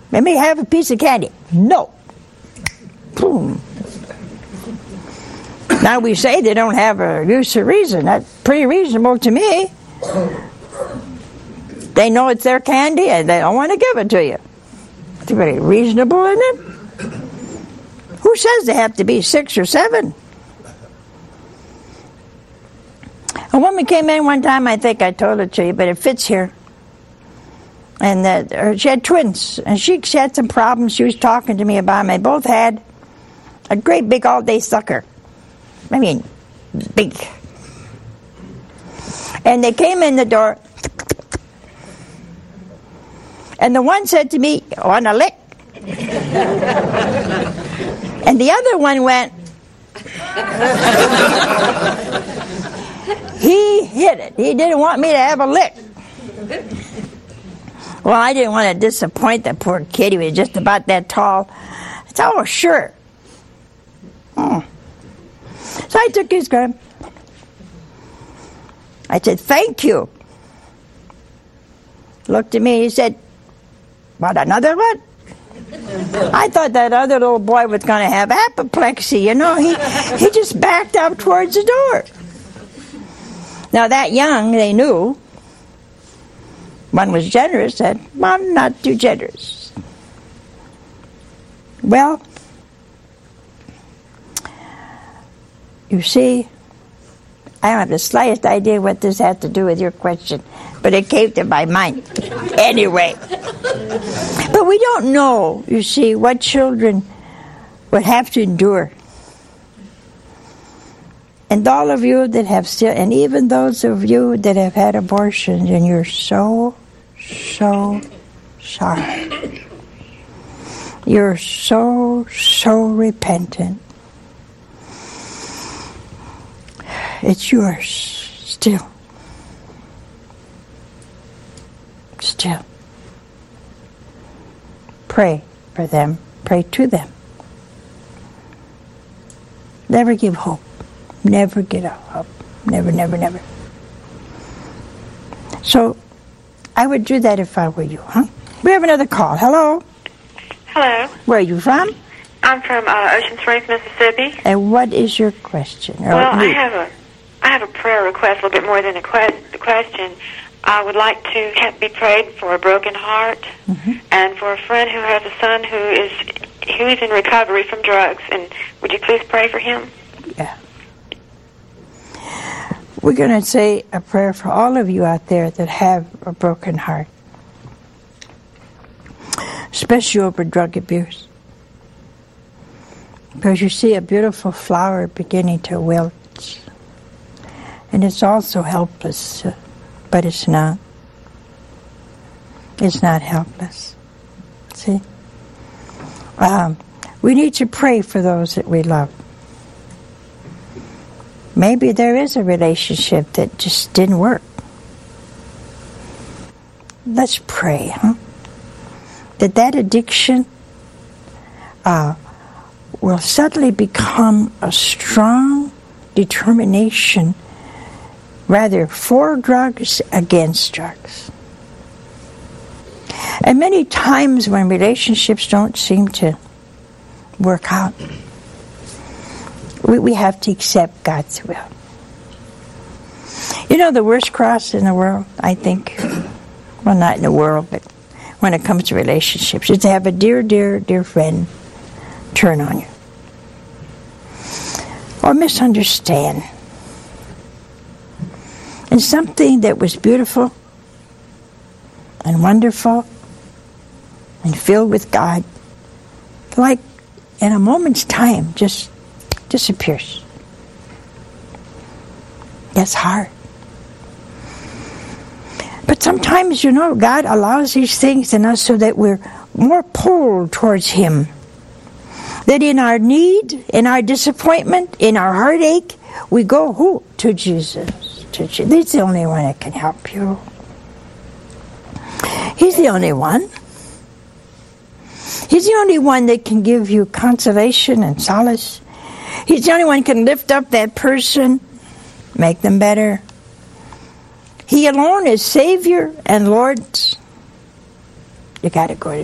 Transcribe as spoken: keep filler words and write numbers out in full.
Let me have a piece of candy. No. Boom. Now we say they don't have a use of reason. That's pretty reasonable to me. They know it's their candy and they don't want to give it to you. It's very reasonable, isn't it? Who says they have to be six or seven? A woman came in one time, I think I told it to you, but it fits here. And that uh, she had twins, and she, she had some problems she was talking to me about them. They both had a great big all-day sucker. I mean, big. And they came in the door, and the one said to me, "Want a lick?" And the other one went, he hit it. He didn't want me to have a lick. Well, I didn't want to disappoint that poor kid. He was just about that tall. I said, "Oh, sure." Hmm. So I took his gun. I said, "Thank you." Looked at me and he said, "What, another one?" I thought that other little boy was going to have apoplexy, you know. He, he just backed up towards the door. Now, that young, they knew. One was generous, said, "One not too generous." Well, you see, I don't have the slightest idea what this had to do with your question, but it came to my mind anyway. But we don't know, you see, what children would have to endure. And all of you that have still, and even those of you that have had abortions, and you're so, so sorry. You're so, so repentant. It's yours still. Still. Pray for them. Pray to them. Never give hope. Never get up. Never, never, never. So, I would do that if I were you, huh? We have another call. Hello? Hello. Where are you from? I'm from uh, Ocean Springs, Mississippi. And what is your question? Well, I have a I have a prayer request, a little bit more than a que- question. I would like to have, be prayed for a broken heart, mm-hmm. and for a friend who has a son who is who is in recovery from drugs. And would you please pray for him? Yeah. We're going to say a prayer for all of you out there that have a broken heart, especially over drug abuse. Because you see a beautiful flower beginning to wilt, and it's also helpless, uh, but it's not. It's not helpless. See? Um, we need to pray for those that we love. Maybe there is a relationship that just didn't work. Let's pray, huh? That that addiction uh, will suddenly become a strong determination, rather for drugs, against drugs. And many times when relationships don't seem to work out, we, we have to accept God's will. You know, the worst cross in the world, I think, well, not in the world, but when it comes to relationships, is to have a dear, dear, dear friend turn on you. Or misunderstand. And something that was beautiful and wonderful and filled with God, like in a moment's time, just disappears. That's hard. But sometimes, you know, God allows these things in us so that we're more pulled towards Him. That in our need, in our disappointment, in our heartache, we go who? To Jesus. To Jesus. He's the only one that can help you. He's the only one. He's the only one that can give you consolation and solace. He's the only one who can lift up that person, make them better. He alone is Savior and Lord. You got to go to